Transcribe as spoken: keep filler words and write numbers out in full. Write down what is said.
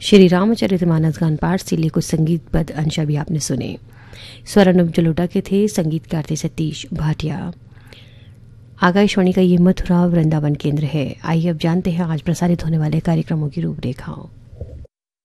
श्री रामचरितमानस गान पाठ से लिए कुछ संगीतबद्ध अंश भी आपने सुने। स्वर अनुप जलोटा के थे, संगीतकार थे सतीश भाटिया। आकाशवाणी का ये मथुरा वृंदावन केंद्र है। आइए अब जानते हैं आज प्रसारित होने वाले कार्यक्रमों की रूपरेखाओं।